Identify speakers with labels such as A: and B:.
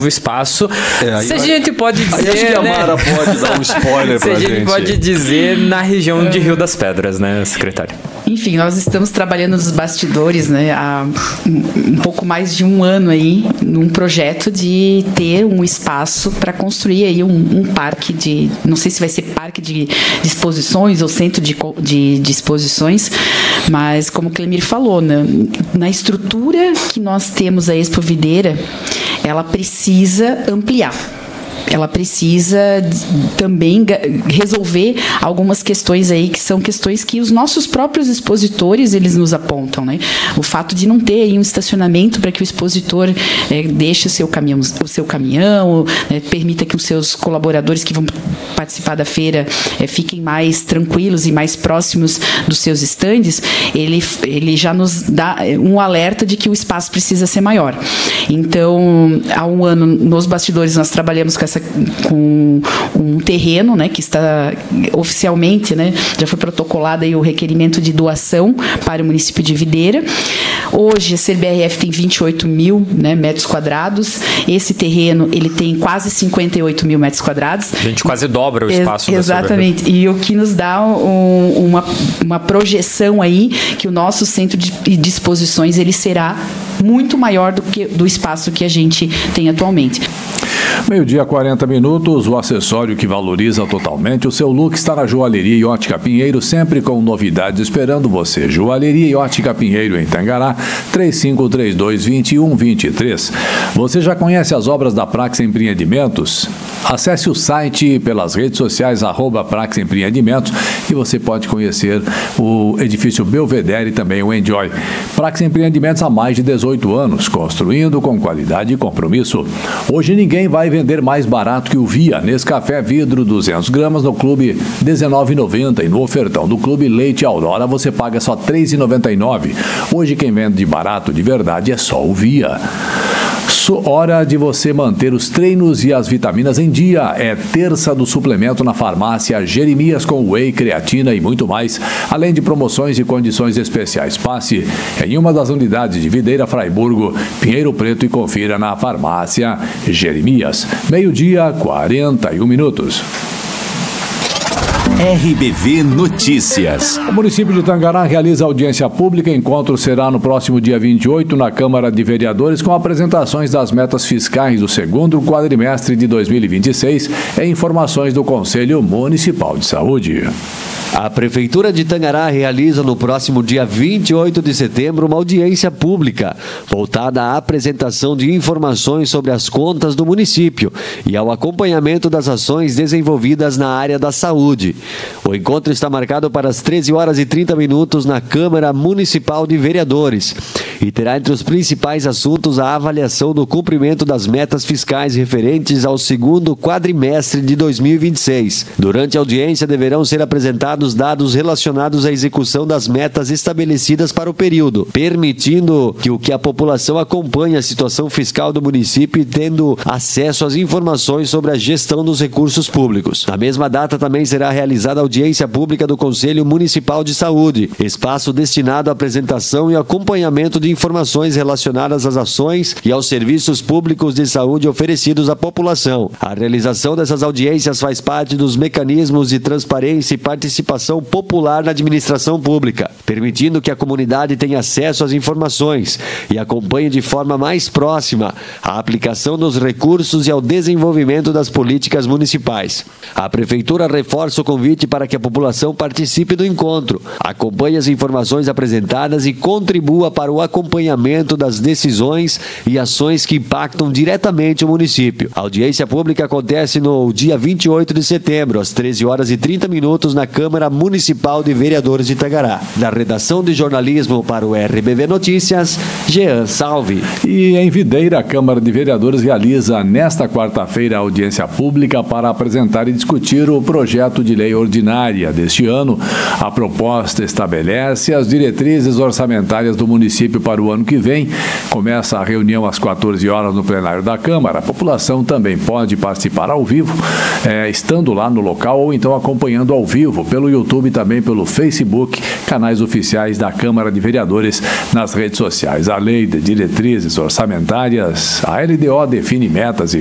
A: espaço. Se a gente pode dizer,
B: acho que a Mara pode dar um spoiler pra gente.
A: Se a gente pode dizer na região de Rio das Pedras, né, secretário?
C: Enfim, nós estamos trabalhando nos bastidores, né, há um pouco mais de um ano aí, num projeto de ter um espaço para construir aí um parque de, não sei se vai ser parque de exposições ou centro de exposições, mas como o Clemir falou, né, na estrutura que nós temos a Expo Videira, ela precisa ampliar. Ela precisa também resolver algumas questões aí que são questões que os nossos próprios expositores eles nos apontam, né? O fato de não ter aí um estacionamento para que o expositor deixe o seu caminhão, permita que os seus colaboradores que vão participar da feira fiquem mais tranquilos e mais próximos dos seus estandes, ele já nos dá um alerta de que o espaço precisa ser maior. Então, há um ano, nos bastidores, nós trabalhamos com um terreno, né, que está oficialmente, né, já foi protocolado aí o requerimento de doação para o município de Videira. Hoje a CBRF tem 28 mil, né, metros quadrados. Esse terreno ele tem quase 58 mil metros quadrados. A gente
A: quase dobra o espaço.
C: Exatamente. E o que nos dá uma projeção aí que o nosso centro de exposições ele será muito maior do que do espaço que a gente tem atualmente.
D: 12:40, o acessório que valoriza totalmente o seu look está na Joalheria e Ótica Pinheiro, sempre com novidades esperando você. Joalheria e Ótica Pinheiro em Tangará, 3532-2123. Você já conhece as obras da Prax Empreendimentos? Acesse o site pelas redes sociais @Prax Empreendimentos e você pode conhecer o edifício Belvedere e também o Enjoy. Prax Empreendimentos há mais de 18 anos, construindo com qualidade e compromisso. Hoje ninguém vai vender mais barato que o Via. Nescafé vidro 200 gramas no Clube R$19,90 e no ofertão do Clube Leite Aurora você paga só R$3,99. Hoje quem vende barato de verdade é só o Via. Hora de você manter os treinos e as vitaminas em dia. É terça do suplemento na farmácia Jeremias com whey, creatina e muito mais, além de promoções e condições especiais. Passe em uma das unidades de Videira, Fraiburgo, Pinheiro Preto e confira na farmácia Jeremias. 12:41.
E: RBV Notícias.
D: O município de Tangará realiza audiência pública. Encontro será no próximo dia 28 na Câmara de Vereadores com apresentações das metas fiscais do segundo quadrimestre de 2026 e informações do Conselho Municipal de Saúde.
F: A Prefeitura de Tangará realiza no próximo dia 28 de setembro uma audiência pública voltada à apresentação de informações sobre as contas do município e ao acompanhamento das ações desenvolvidas na área da saúde. O encontro está marcado para as 13h30 na Câmara Municipal de Vereadores e terá entre os principais assuntos a avaliação do cumprimento das metas fiscais referentes ao segundo quadrimestre de 2026. Durante a audiência deverão ser apresentados dados relacionados à execução das metas estabelecidas para o período, permitindo que a população acompanhe a situação fiscal do município e tendo acesso às informações sobre a gestão dos recursos públicos. Na mesma data também será realizada a audiência pública do Conselho Municipal de Saúde, espaço destinado à apresentação e acompanhamento de informações relacionadas às ações e aos serviços públicos de saúde oferecidos à população. A realização dessas audiências faz parte dos mecanismos de transparência e participação popular na administração pública, permitindo que a comunidade tenha acesso às informações e acompanhe de forma mais próxima a aplicação dos recursos e ao desenvolvimento das políticas municipais. A Prefeitura reforça o convite para que a população participe do encontro, acompanhe as informações apresentadas e contribua para o acompanhamento das decisões e ações que impactam diretamente o município. A audiência pública acontece no dia 28 de setembro, às 13h30 na Câmara Municipal de Vereadores de Tangará. Da redação de jornalismo para o RBV Notícias, Jean Salve.
D: E em Videira, a Câmara de Vereadores realiza nesta quarta-feira a audiência pública para apresentar e discutir o projeto de lei ordinária deste ano. A proposta estabelece as diretrizes orçamentárias do município para para o ano que vem. Começa a reunião às 14 horas no plenário da Câmara. A população também pode participar ao vivo, estando lá no local ou então acompanhando ao vivo pelo YouTube e também pelo Facebook, canais oficiais da Câmara de Vereadores nas redes sociais. A lei de diretrizes orçamentárias, a LDO define metas e